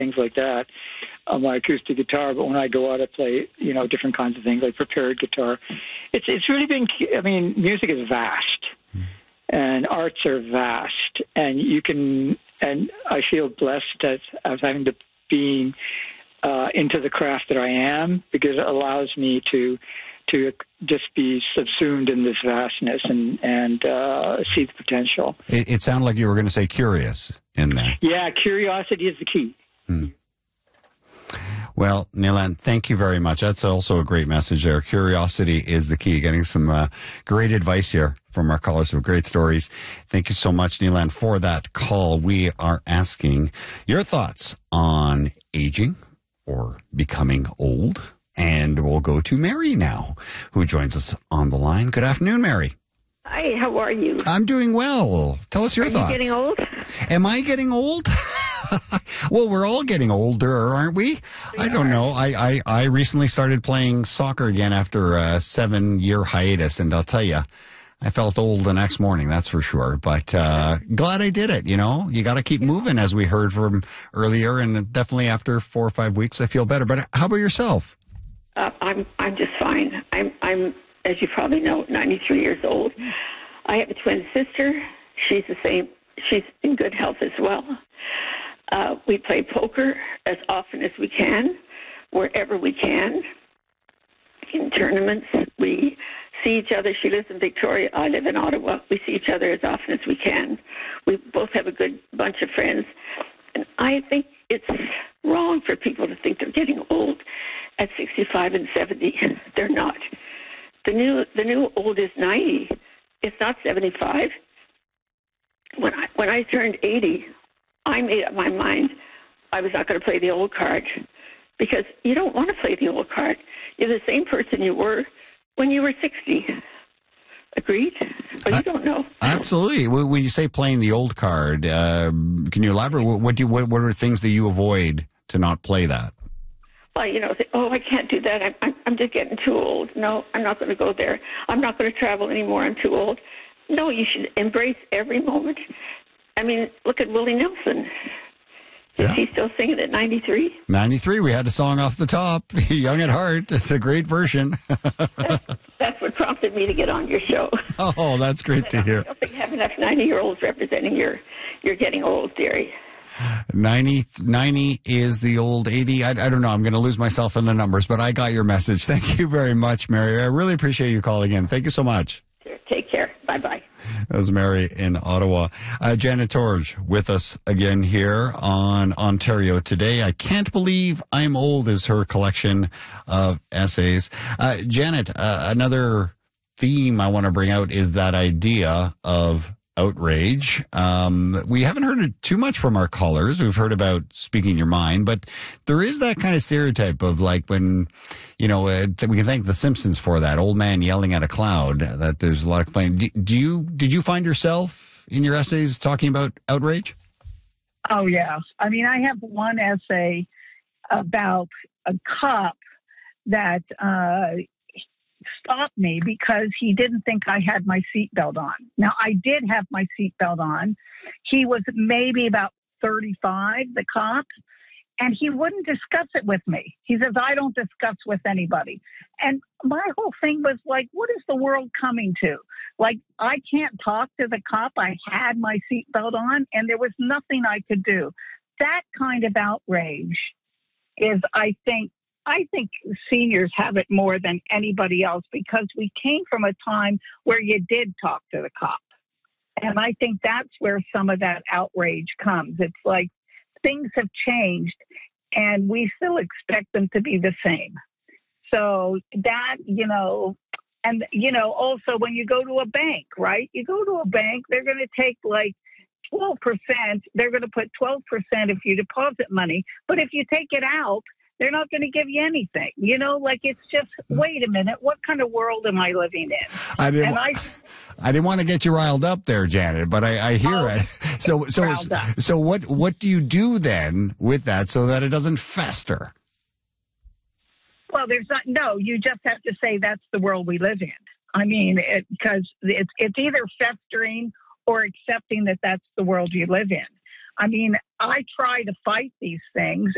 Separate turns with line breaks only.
things like that on my acoustic guitar. But when I go out, I play, different kinds of things like prepared guitar. It's really been, music is vast and arts are vast, and I feel blessed as having to be into the craft that I am, because it allows me to just be subsumed in this vastness and see the potential.
It sounded like you were going to say curious in there.
Yeah, curiosity is the key.
Well, Nilan, thank you very much. That's also a great message there. Curiosity is the key. Getting some great advice here from our callers, some great stories. Thank you so much, Nilan, for that call. We are asking your thoughts on aging or becoming old. And we'll go to Mary now, who joins us on the line. Good afternoon, Mary.
Hi, how are you?
I'm doing well. Tell us your thoughts.
Are you getting old?
Am I getting old? Well, we're all getting older, aren't we? I don't know. I recently started playing soccer again after a 7-year hiatus, and I'll tell you, I felt old the next morning, that's for sure. But glad I did it, You got to keep moving, as we heard from earlier, and definitely after 4 or 5 weeks, I feel better. But how about yourself?
I'm just fine. I'm, as you probably know, 93 years old. I have a twin sister. She's the same. She's in good health as well. We play poker as often as we can, wherever we can. In tournaments, we see each other. She lives in Victoria. I live in Ottawa. We see each other as often as we can. We both have a good bunch of friends. And I think it's wrong for people to think they're getting old at 65 and 70. They're not. The new old is 90. It's not 75. When I turned 80, I made up my mind I was not going to play the old card, because you don't want to play the old card. You're the same person you were when you were 60. Agreed? But you don't know.
Absolutely. When you say playing the old card, can you elaborate? What are things that you avoid to not play that?
Well, say, I can't do that. I'm just getting too old. No, I'm not going to go there. I'm not going to travel anymore. I'm too old. No, you should embrace every moment. I mean, look at Willie Nelson. Is he still singing at 93?
93. We had a song off the top, Young at Heart. It's a great version.
That's what prompted me to get on your show.
Oh, that's great to hear.
I don't think you have enough 90-year-olds representing your getting old theory.
90 is the old 80. I don't know. I'm going to lose myself in the numbers, but I got your message. Thank you very much, Mary. I really appreciate you calling in. Thank you so much.
Sure. Take care. Bye-bye.
That was Mary in Ottawa. Janet Torge with us again here on Ontario Today. I Can't Believe I'm Old is her collection of essays. Janet, another theme I want to bring out is that idea of outrage. We haven't heard it too much from our callers. We've heard about speaking your mind, but there is that kind of stereotype of like when, we can thank The Simpsons for that old man yelling at a cloud, that there's a lot of complaining. Did you find yourself in your essays talking about outrage?
Oh, yeah. I mean, I have one essay about a cop that, stopped me because he didn't think I had my seatbelt on. Now, I did have my seatbelt on. He was maybe about 35, the cop, and he wouldn't discuss it with me. He says, I don't discuss with anybody. And my whole thing was like, what is the world coming to? Like, I can't talk to the cop. I had my seatbelt on, and there was nothing I could do. That kind of outrage is, I think seniors have it more than anybody else, because we came from a time where you did talk to the cop. And I think that's where some of that outrage comes. It's like things have changed and we still expect them to be the same. So that, and, also when you go to a bank, right? You go to a bank, they're going to take like 12%. They're going to put 12% if you deposit money. But if you take it out, they're not going to give you anything. It's just, wait a minute, what kind of world am I living in?
I didn't want to get you riled up there, Janet, but I hear it. So what do you do then with that so that it doesn't fester?
Well, you just have to say that's the world we live in. I mean, because it's either festering or accepting that that's the world you live in. I mean, I try to fight these things